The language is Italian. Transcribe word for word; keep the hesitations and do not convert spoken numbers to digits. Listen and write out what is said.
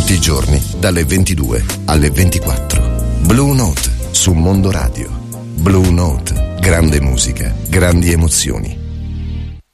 tutti i giorni dalle ventidue alle ventiquattro. Blue Note su Mondo Radio. Blue Note, grande musica, grandi emozioni.